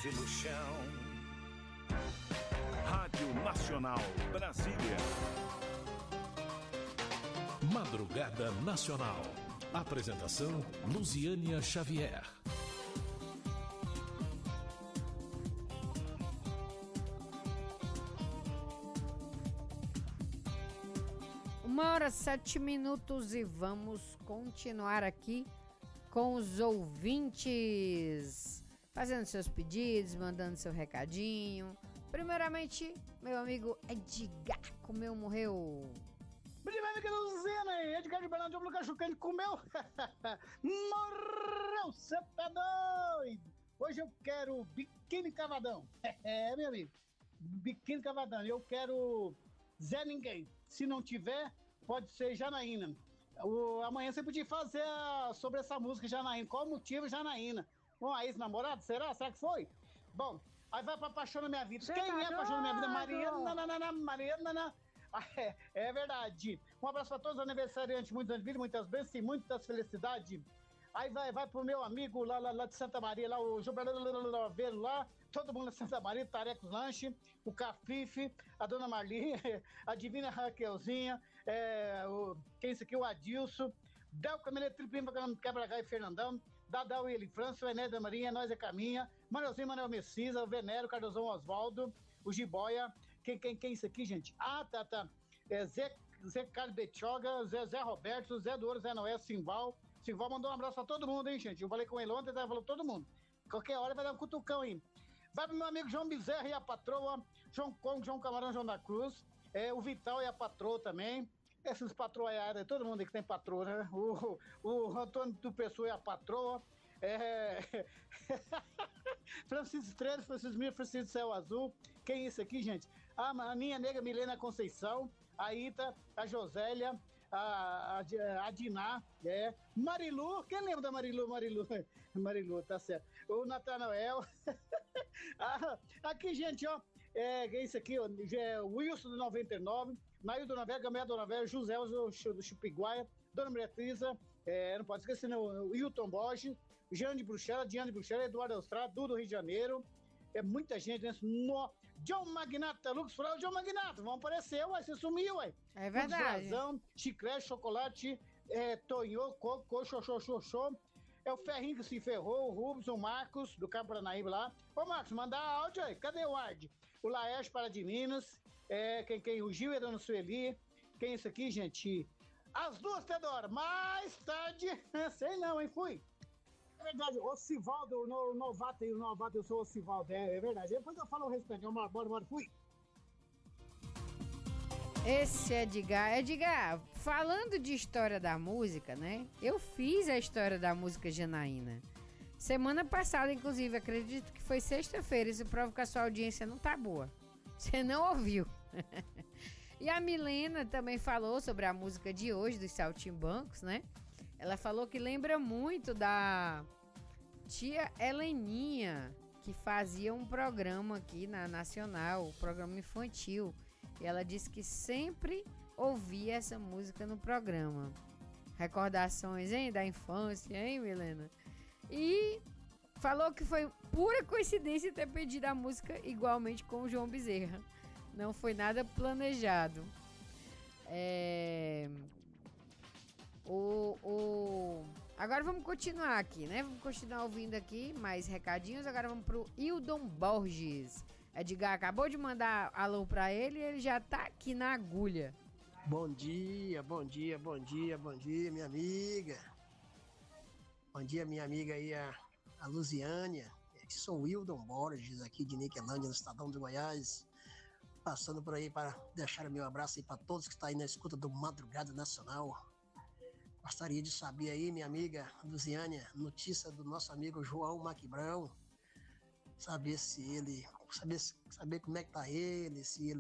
base no chão. Rádio Nacional Brasília. Madrugada Nacional. Apresentação Luziânia Xavier. 1h07 e vamos continuar aqui com os ouvintes, fazendo seus pedidos, mandando seu recadinho. Primeiramente, meu amigo Edgar comeu, morreu. Primeiro, Luziana, Edgar de Bernardo de Lucas Chucante comeu. Morreu, você tá doido. Hoje eu quero biquíni cavadão. É, meu amigo, biquíni cavadão. Eu quero Zé Ninguém. Se não tiver, pode ser Janaína. Amanhã você podia fazer sobre essa música Janaína. Qual o motivo, Janaína? Uma ex-namorada? Será? Será que foi? Bom, aí vai pra Paixão na Minha Vida. Quem é Paixão na Minha Vida? Mariana. É verdade. Um abraço pra todos os aniversariantes, muitos anos de vida, muitas bênçãos e muitas felicidades. Aí vai pro meu amigo lá de Santa Maria, lá o Gilberto lá, todo mundo de Santa Maria, Tarecos Lanche, o Cafife, a Dona Marli, a Divina Raquelzinha, quem é esse aqui? O Adilson, Del Camila Tripima, Quebra-Gai e Fernandão, Dadal e Eli França, o Ené da Marinha, Nós é Caminha, Manuelzinho, Manuel Messisa, o Venero, Cardozão Osvaldo, o Jiboia, quem é isso aqui, gente? Ah, tá. Zé Carlos Betioga, Zé Roberto, Zé do Ouro, Zé Noé, Simval mandou um abraço pra todo mundo, hein, gente? Eu falei com ele ontem, ele falou todo mundo. Qualquer hora vai dar um cutucão aí. Vai pro meu amigo João Bezerra e a patroa, João Congo, João Camarão, João da Cruz, o Vital e a patroa também. Esses patroaiados, todo mundo aí que tem patroa, né? O Antônio do Pessoa e a patroa. Francisco Estrela, Francisco Mir, Francisco Céu Azul. Quem é isso aqui, gente? A minha nega Milena Conceição, a Ita, a Josélia, a Diná, Marilu, quem lembra da Marilu? Marilu, tá certo. O Natanael. Aqui, gente, ó, quem é isso aqui? Ó, Wilson do 99, Nail do Navel, Gamé do Navel, José do Chupiguaia, Dona Beatriza, não pode esquecer, não, o Hilton Borges, Jeane de Bruxelas, Diana de Bruxelas, Eduardo Estrada, Dudu Rio de Janeiro. Muita gente, né? John Magnata, Lux Frau, John Magnata, vão aparecer, ué, você sumiu, ué. É verdade. Razão, chiclete, chocolate, Tonhô, coco, xoxô. É o Ferrinho que se ferrou, o Rubens, o Marcos, do Campo Paranaíba lá. Ô, Marcos, manda áudio aí, cadê o Ard? O Laércio para de Minas, o Gil e a Dona Sueli. Quem é isso aqui, gente? As duas, Teodora, mais tarde, sei não, hein, fui. É verdade, o Sivaldo, o novato, eu sou o Sivaldo, é verdade. Depois eu falo o restante, bora, fui. Esse Edgar, falando de história da música, né? Eu fiz a história da música Janaína. Semana passada, inclusive, acredito que foi sexta-feira, isso prova que a sua audiência não tá boa. Você não ouviu. E a Milena também falou sobre a música de hoje, dos Saltimbancos, né? Ela falou que lembra muito da tia Heleninha, que fazia um programa aqui na Nacional, um programa infantil. E ela disse que sempre ouvia essa música no programa. Recordações, hein, da infância, hein, Milena? E falou que foi pura coincidência ter pedido a música igualmente com o João Bezerra. Não foi nada planejado. Agora vamos continuar aqui, né? Vamos continuar ouvindo aqui mais recadinhos. Agora vamos pro Hildon Borges. Edgar acabou de mandar alô pra ele e ele já tá aqui na agulha. Bom dia, minha amiga. Bom dia, minha amiga aí, a Luziânia. Sou o Hildon Borges, aqui de Niquelândia, no Estadão de Goiás. Passando por aí para deixar o meu abraço aí para todos que estão aí na escuta do Madrugada Nacional. Gostaria de saber aí, minha amiga Luziânia, notícia do nosso amigo João Maquibrão. Saber como é que tá ele, se ele